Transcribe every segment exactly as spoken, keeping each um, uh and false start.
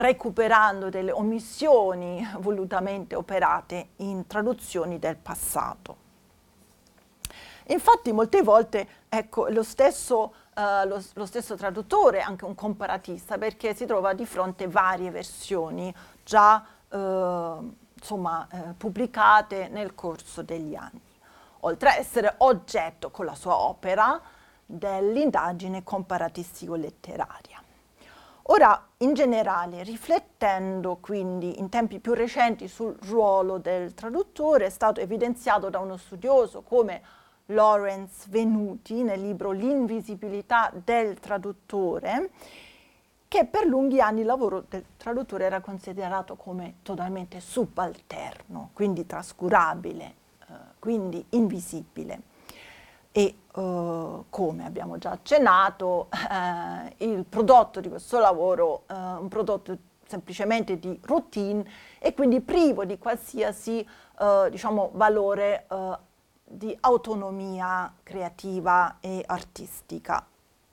recuperando delle omissioni volutamente operate in traduzioni del passato. Infatti molte volte, ecco, lo stesso, uh, lo, lo stesso traduttore è anche un comparatista, perché si trova di fronte a varie versioni già uh, insomma, uh, pubblicate nel corso degli anni, oltre a essere oggetto con la sua opera dell'indagine comparatistico-letteraria. Ora, in generale, riflettendo quindi in tempi più recenti sul ruolo del traduttore, è stato evidenziato da uno studioso come Lawrence Venuti nel libro L'invisibilità del traduttore, che per lunghi anni il lavoro del traduttore era considerato come totalmente subalterno, quindi trascurabile, eh, quindi invisibile. E uh, come abbiamo già accennato, eh, il prodotto di questo lavoro è uh, un prodotto semplicemente di routine e quindi privo di qualsiasi uh, diciamo, valore uh, di autonomia creativa e artistica.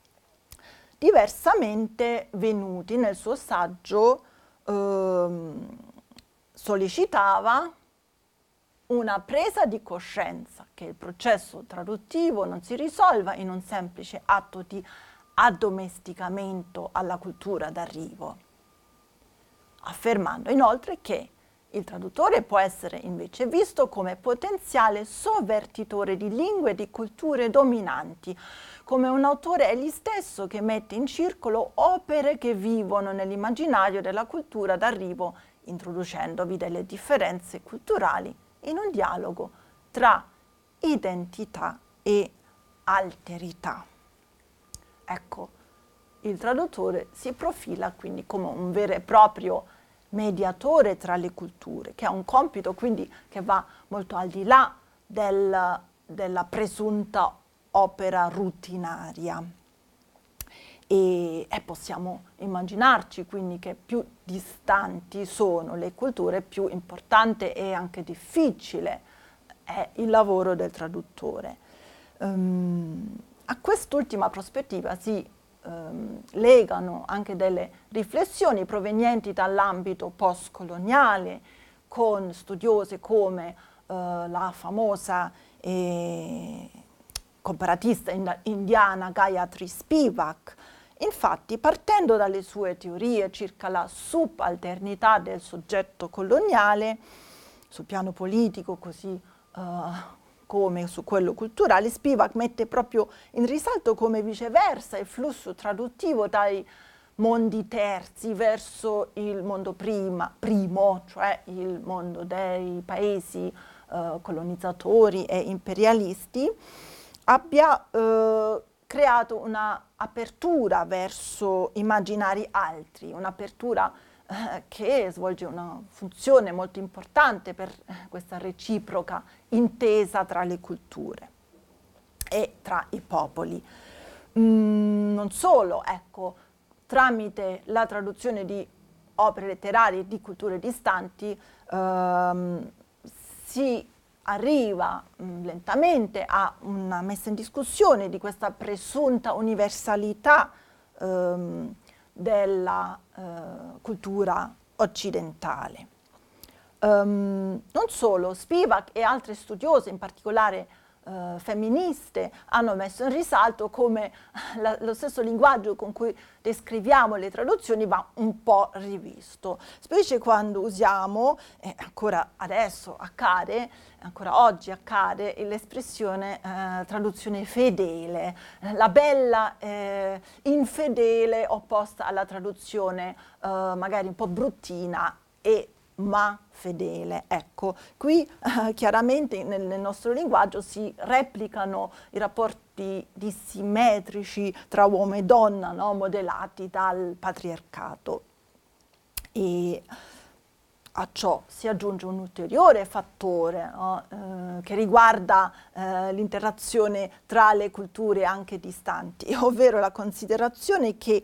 Diversamente Venuti nel suo saggio uh, sollecitava una presa di coscienza che il processo traduttivo non si risolva in un semplice atto di addomesticamento alla cultura d'arrivo, affermando inoltre che il traduttore può essere invece visto come potenziale sovvertitore di lingue e di culture dominanti, come un autore egli stesso che mette in circolo opere che vivono nell'immaginario della cultura d'arrivo, introducendovi delle differenze culturali in un dialogo tra identità e alterità. Ecco, il traduttore si profila quindi come un vero e proprio mediatore tra le culture, che ha un compito quindi che va molto al di là del, della presunta opera rutinaria. E, e possiamo immaginarci quindi che più distanti sono le culture, più importante e anche difficile è il lavoro del traduttore. Um, a quest'ultima prospettiva si um, legano anche delle riflessioni provenienti dall'ambito postcoloniale, con studiose come uh, la famosa eh, comparatista indiana Gayatri Spivak. Infatti, partendo dalle sue teorie circa la subalternità del soggetto coloniale, sul piano politico così uh, come su quello culturale, Spivak mette proprio in risalto come viceversa il flusso traduttivo dai mondi terzi verso il mondo prima, primo, cioè il mondo dei paesi uh, colonizzatori e imperialisti, abbia uh, creato una apertura verso immaginari altri, un'apertura eh, che svolge una funzione molto importante per eh, questa reciproca intesa tra le culture e tra i popoli. Mm, non solo, ecco, tramite la traduzione di opere letterarie di culture distanti ehm, si arriva mh, lentamente a una messa in discussione di questa presunta universalità ehm, della eh, cultura occidentale. Um, non solo, Spivak e altre studiose, in particolare Uh, femministe, hanno messo in risalto come la, lo stesso linguaggio con cui descriviamo le traduzioni va un po' rivisto, specie quando usiamo, e ancora adesso accade, ancora oggi accade, l'espressione eh, traduzione fedele, la bella eh, infedele opposta alla traduzione eh, magari un po' bruttina e ma fedele. Ecco, qui eh, chiaramente nel, nel nostro linguaggio si replicano i rapporti dissimmetrici tra uomo e donna, no? Modellati dal patriarcato. E a ciò si aggiunge un ulteriore fattore, no? eh, che riguarda eh, l'interazione tra le culture anche distanti, ovvero la considerazione che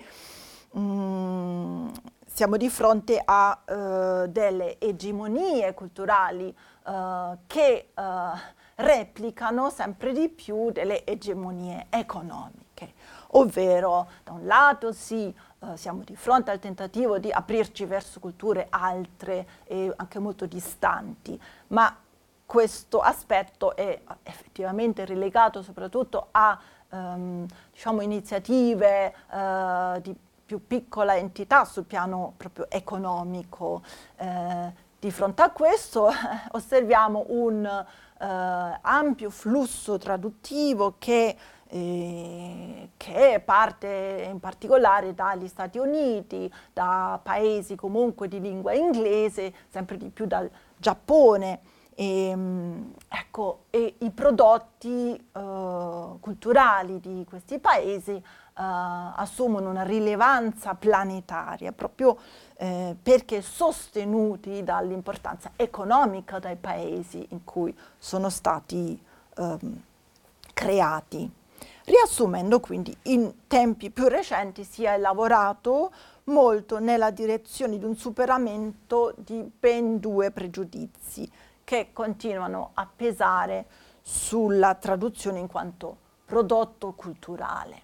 mm, siamo di fronte a uh, delle egemonie culturali uh, che uh, replicano sempre di più delle egemonie economiche, ovvero da un lato si uh, eh, siamo di fronte al tentativo di aprirci verso culture altre e anche molto distanti, ma questo aspetto è effettivamente relegato soprattutto a ehm, diciamo, iniziative eh, di più piccola entità sul piano proprio economico. Eh, di fronte a questo osserviamo un eh, ampio flusso traduttivo che, eh, che parte in particolare dagli Stati Uniti, da paesi comunque di lingua inglese, sempre di più dal Giappone. E, ecco, e i prodotti eh, culturali di questi paesi Uh, assumono una rilevanza planetaria proprio eh, perché sostenuti dall'importanza economica dai paesi in cui sono stati um, creati. Riassumendo, quindi, in tempi più recenti si è lavorato molto nella direzione di un superamento di ben due pregiudizi che continuano a pesare sulla traduzione in quanto prodotto culturale.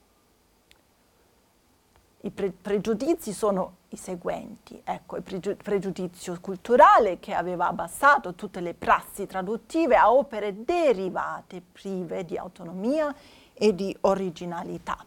I pre pregiudizi sono i seguenti. Ecco, il pregiu pregiudizio culturale che aveva abbassato tutte le prassi traduttive a opere derivate, prive di autonomia e di originalità.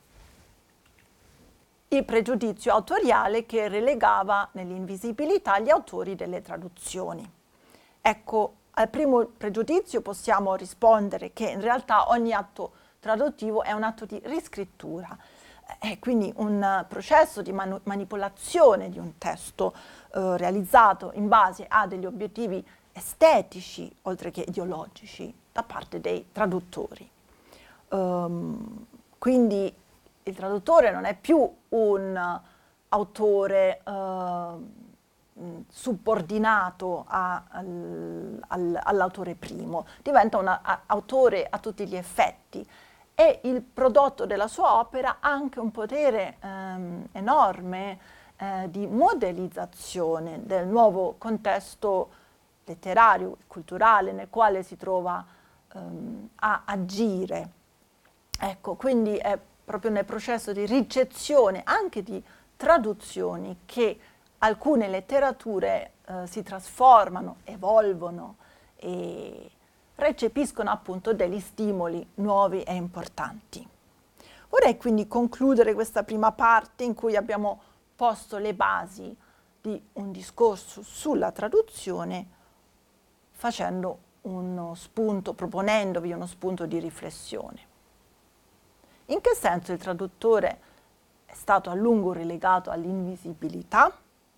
Il pregiudizio autoriale che relegava nell'invisibilità gli autori delle traduzioni. Ecco, al primo pregiudizio possiamo rispondere che in realtà ogni atto traduttivo è un atto di riscrittura. È quindi un processo di manu manipolazione di un testo eh, realizzato in base a degli obiettivi estetici, oltre che ideologici, da parte dei traduttori. Um, quindi il traduttore non è più un autore uh, subordinato al, al, all'autore primo, diventa un autore a tutti gli effetti. E il prodotto della sua opera ha anche un potere ehm, enorme eh, di modellizzazione del nuovo contesto letterario e culturale nel quale si trova ehm, a agire. Ecco, quindi è proprio nel processo di ricezione, anche di traduzioni, che alcune letterature eh, si trasformano, evolvono e recepiscono appunto degli stimoli nuovi e importanti. Vorrei quindi concludere questa prima parte in cui abbiamo posto le basi di un discorso sulla traduzione, facendo uno spunto, proponendovi uno spunto di riflessione. In che senso il traduttore è stato a lungo relegato all'invisibilità?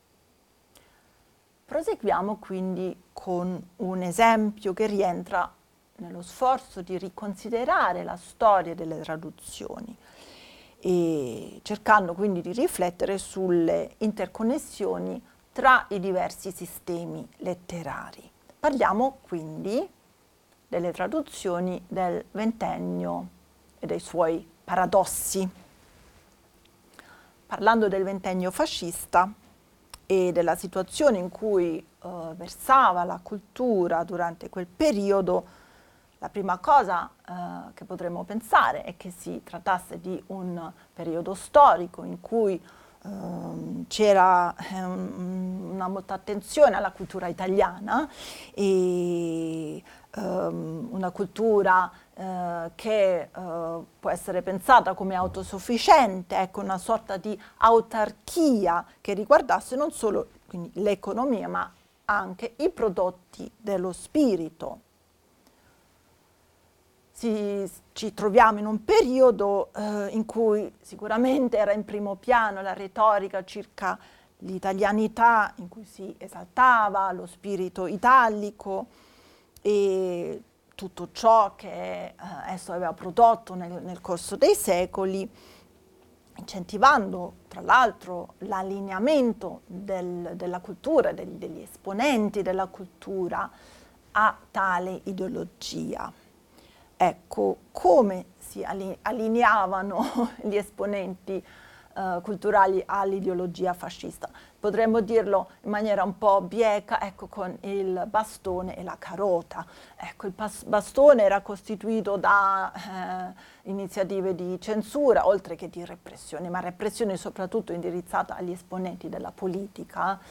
Proseguiamo quindi con un esempio che rientra nello sforzo di riconsiderare la storia delle traduzioni e cercando quindi di riflettere sulle interconnessioni tra i diversi sistemi letterari. Parliamo quindi delle traduzioni del ventennio e dei suoi paradossi. Parlando del ventennio fascista e della situazione in cui eh, versava la cultura durante quel periodo, la prima cosa eh, che potremmo pensare è che si trattasse di un periodo storico in cui ehm, c'era eh, una molta attenzione alla cultura italiana e ehm, una cultura eh, che eh, può essere pensata come autosufficiente, ecco, una sorta di autarchia che riguardasse non solo l'economia ma anche i prodotti dello spirito. Si, ci troviamo in un periodo eh, in cui sicuramente era in primo piano la retorica circa l'italianità, in cui si esaltava lo spirito italico e tutto ciò che eh, esso aveva prodotto nel, nel corso dei secoli, incentivando tra l'altro l'allineamento del, della cultura, del, degli esponenti della cultura a tale ideologia. Ecco, come si allineavano gli esponenti eh, culturali all'ideologia fascista. Potremmo dirlo in maniera un po' bieca, ecco, con il bastone e la carota. Ecco, il bastone era costituito da eh, iniziative di censura, oltre che di repressione, ma repressione soprattutto indirizzata agli esponenti della politica,